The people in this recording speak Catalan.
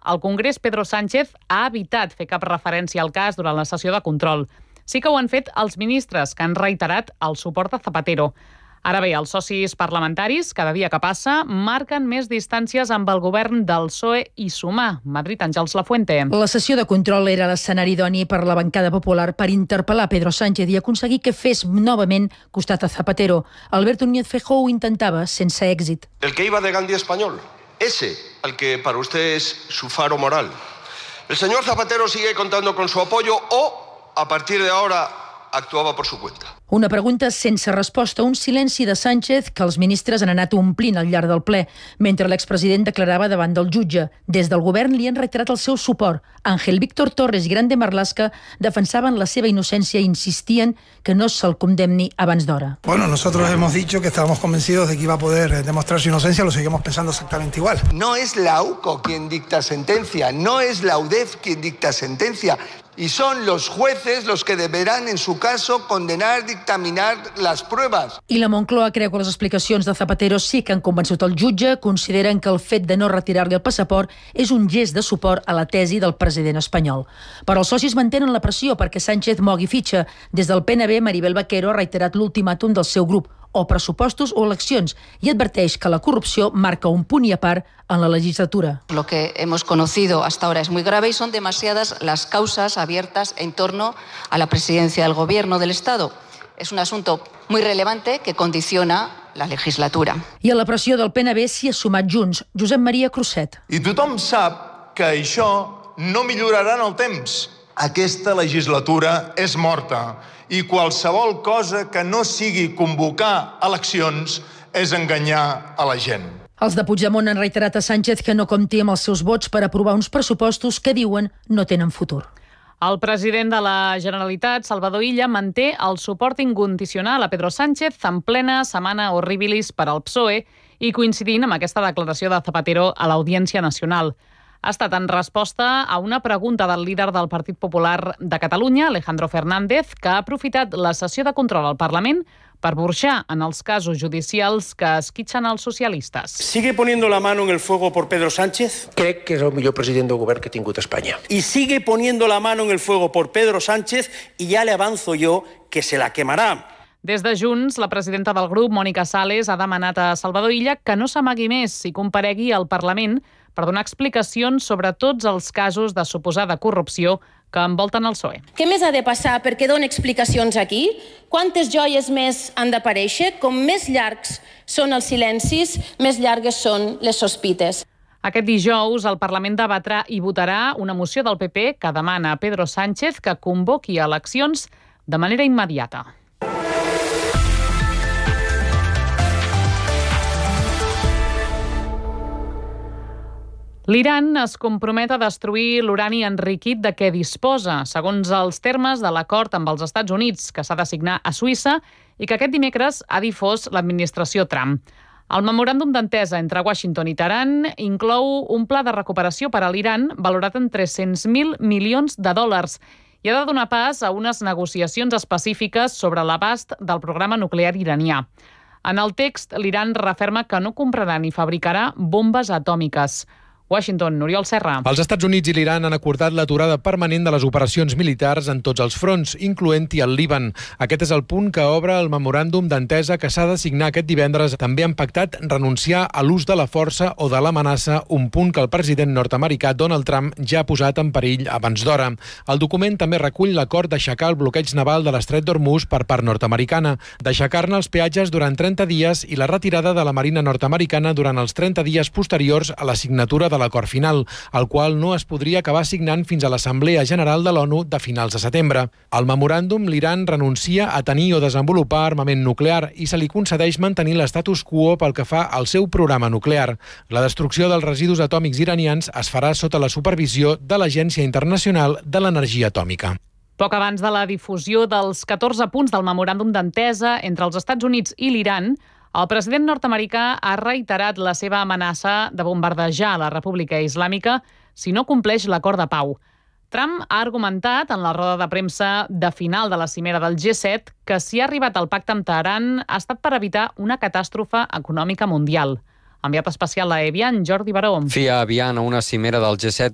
al Congrés Pedro Sánchez ha evitat fer cap referència al cas durant la sessió de control. Sí que ho han fet els ministres, que han reiterat el suport a Zapatero. Ara bé, els socis parlamentaris, cada dia que passa, marquen més distàncies amb el govern del PSOE i Sumar. Madrid, Àngels Lafuente. La sessió de control era l'escenari idoni per la bancada popular per interpel·lar Pedro Sánchez i aconseguir que fes novament costat a Zapatero. Alberto Núñez Feijóo ho intentava sense èxit. El que iba de Gandhi español, ese al que para usted es su faro moral. El señor Zapatero sigue contando con su apoyo o, a partir de ahora, actuaba por su cuenta. Una pregunta sense resposta, un silenci de Sánchez que els ministres han anat omplint al llarg del ple, mentre l'expresident declarava davant del jutge. Des del govern li han reiterat el seu suport. Ángel Víctor Torres i Grande Marlaska defensaven la seva innocència i insistien que no se'l condemni abans d'hora. Bueno, nosotros hemos dicho que estábamos convencidos de que iba a poder demostrar su inocencia, lo seguimos pensando exactamente igual. No es la AUCO quien dicta sentencia, no es la UDEF quien dicta sentencia. Y son los jueces los que deberán, en su caso, condenar, dictaminar las pruebas. I la Moncloa creu que les explicacions de Zapatero sí que han convençut el jutge. Consideren que el fet de no retirar-li el passaport és un gest de suport a la tesi del president espanyol. Però els socis mantenen la pressió perquè Sánchez mogui fitxa. Des del PNB, Maribel Vaquero ha reiterat l'ultimàtum del seu grup, o pressupostos o eleccions, i adverteix que la corrupció marca un punt i a part en la legislatura. Lo que hemos conocido hasta ahora es muy grave y son demasiadas las causas abiertas en torno a la presidencia del Gobierno del Estado. Es un asunto muy relevante que condiciona la legislatura. I a la pressió del PNB s'hi ha sumat Junts, Josep Maria Crusset. I tothom sap que això no millorarà en el temps. Aquesta legislatura és morta i qualsevol cosa que no sigui convocar eleccions és enganyar a la gent. Els de Puigdemont han reiterat a Sánchez que no compti amb els seus vots per aprovar uns pressupostos que diuen no tenen futur. El president de la Generalitat, Salvador Illa, manté el suport incondicional a Pedro Sánchez en plena setmana horribilis per al PSOE i coincidint amb aquesta declaració de Zapatero a l'Audiència Nacional. Ha estat en resposta a una pregunta del líder del Partit Popular de Catalunya, Alejandro Fernández, que ha aprofitat la sessió de control al Parlament per burxar en els casos judicials que esquitxen els socialistes. ¿Sigue poniendo la mano en el fuego por Pedro Sánchez? Crec que és el millor president del govern que ha tingut Espanya. Y sigue poniendo la mano en el fuego por Pedro Sánchez y ya le avanzo yo que se la quemará. Des de Junts, la presidenta del grup, Mònica Sales, ha demanat a Salvador Illa que no s'amagui més i comparegui al Parlament per donar explicacions sobre tots els casos de suposada corrupció que envolten el PSOE. Què més ha de passar perquè doni explicacions aquí? Quantes joies més han d'aparèixer? Com més llargs són els silencis, més llargues són les sospites. Aquest dijous, el Parlament debatrà i votarà una moció del PP que demana a Pedro Sánchez que convoqui eleccions de manera immediata. L'Iran es compromet a destruir l'urani enriquit de què disposa, segons els termes de l'acord amb els Estats Units, que s'ha de signar a Suïssa i que aquest dimecres ha difós l'administració Trump. El memoràndum d'entesa entre Washington i Teheran inclou un pla de recuperació per a l'Iran valorat en 300.000 milions de dòlars i ha de donar pas a unes negociacions específiques sobre l'abast del programa nuclear iranià. En el text, l'Iran referma que no comprarà ni fabricarà bombes atòmiques. Washington, Oriol Serra. Els Estats Units i l'Iran han acordat l'aturada permanent de les operacions militars en tots els fronts, incloent-hi el Líban. Aquest és el punt que obre el memoràndum d'entesa que s'ha de signar aquest divendres. També han pactat renunciar a l'ús de la força o de l'amenaça, un punt que el president nord-americà Donald Trump ja ha posat en perill abans d'hora. El document també recull l'acord d'aixecar el bloqueig naval de l'estret d'Hormuz per part nord-americana, d'aixecar-ne els peatges durant 30 dies i la retirada de la marina nord-americana durant els 30 dies posteriors a la signatura de l'acord final, el qual no es podria acabar signant fins a l'Assemblea General de l'ONU de finals de setembre. Al memoràndum, l'Iran renuncia a tenir o desenvolupar armament nuclear i se li concedeix mantenir l'estatus quo pel que fa al seu programa nuclear. La destrucció dels residus atòmics iranians es farà sota la supervisió de l'Agència Internacional de l'Energia Atòmica. Poc abans de la difusió dels 14 punts del memoràndum d'entesa entre els Estats Units i l'Iran, el president nord-americà ha reiterat la seva amenaça de bombardejar la República Islàmica si no compleix l'acord de pau. Trump ha argumentat en la roda de premsa de final de la cimera del G7 que si ha arribat al pacte amb Teheran ha estat per evitar una catàstrofe econòmica mundial. Enviat especial a Evian, Jordi Baró. Fia Evian a una cimera del G7